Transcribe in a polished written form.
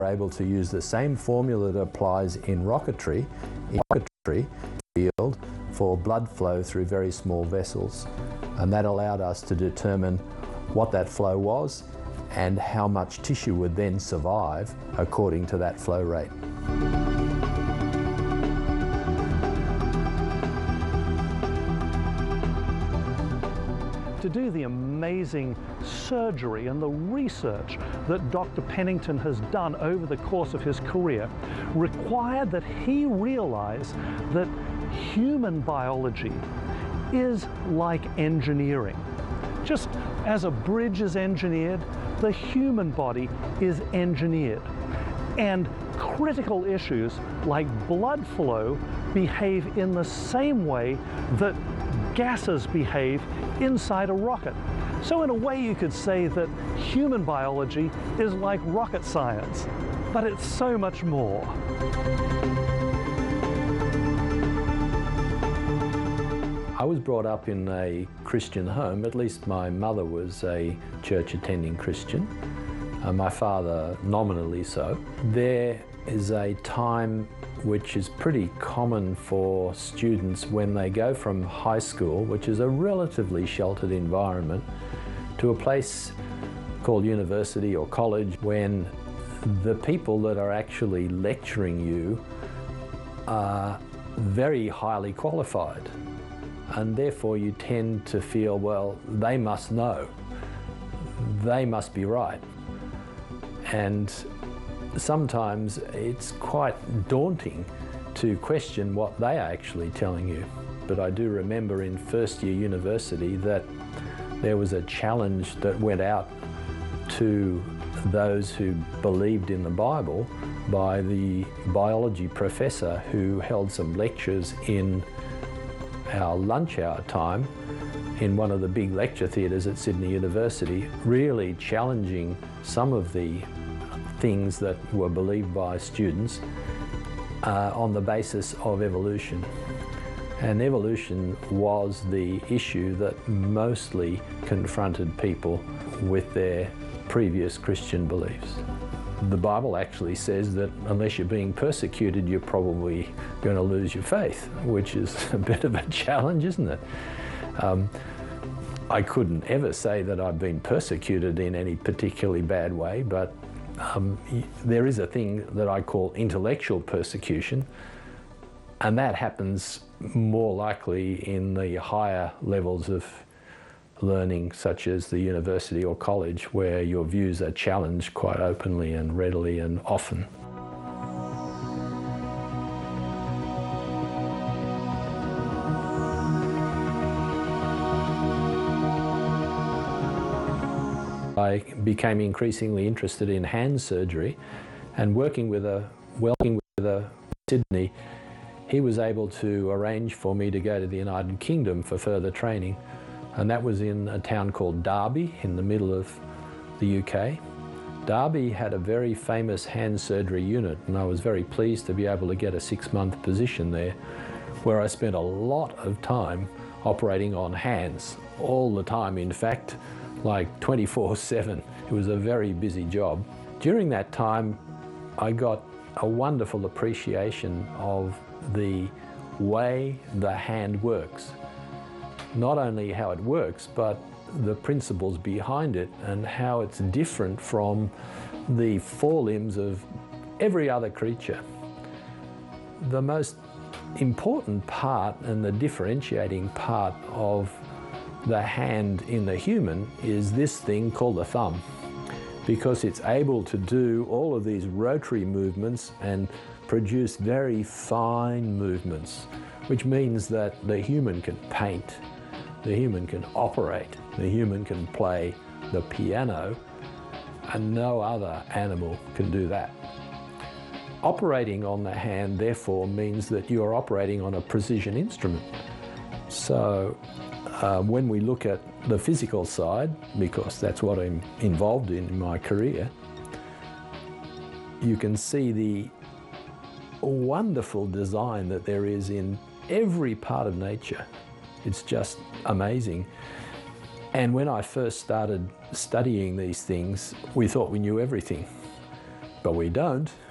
able to use the same formula that applies in rocketry field for blood flow through very small vessels. And that allowed us to determine what that flow was and how much tissue would then survive according to that flow rate. To do the amazing surgery and the research that Dr. Pennington has done over the course of his career required that he realize that human biology is like engineering. Just as a bridge is engineered, the human body is engineered. And critical issues like blood flow behave in the same way that gases behave inside a rocket. So in a way you could say that human biology is like rocket science, but it's so much more. I was brought up in a Christian home. At least my mother was a church-attending Christian. My father nominally so. There is a time which is pretty common for students when they go from high school, which is a relatively sheltered environment, to a place called university or college, when the people that are actually lecturing you are very highly qualified. And therefore you tend to feel, well, they must know, they must be right. And sometimes it's quite daunting to question what they are actually telling you. But I do remember in first year university that there was a challenge that went out to those who believed in the Bible by the biology professor who held some lectures in our lunch hour time in one of the big lecture theatres at Sydney University, really challenging some of the things that were believed by students on the basis of evolution. And evolution was the issue that mostly confronted people with their previous Christian beliefs. The Bible actually says that unless you're being persecuted, you're probably going to lose your faith, which is a bit of a challenge, isn't it? I couldn't ever say that I've been persecuted in any particularly bad way, but there is a thing that I call intellectual persecution, and that happens more likely in the higher levels of learning, such as the university or college, where your views are challenged quite openly and readily and often. I became increasingly interested in hand surgery, and working with a Sydney, he was able to arrange for me to go to the United Kingdom for further training. And that was in a town called Derby in the middle of the UK. Derby had a very famous hand surgery unit, and I was very pleased to be able to get a 6-month position there, where I spent a lot of time operating on hands, all the time in fact, like 24/7. It was a very busy job. During that time, I got a wonderful appreciation of the way the hand works. Not only how it works, but the principles behind it and how it's different from the forelimbs of every other creature. The most important part and the differentiating part of the hand in the human is this thing called the thumb, because it's able to do all of these rotary movements and produce very fine movements, which means that the human can paint, the human can operate, the human can play the piano, and no other animal can do that. Operating on the hand, therefore, means that you're operating on a precision instrument. So when we look at the physical side, because that's what I'm involved in my career, you can see the wonderful design that there is in every part of nature. It's just amazing. And when I first started studying these things, we thought we knew everything. But we don't.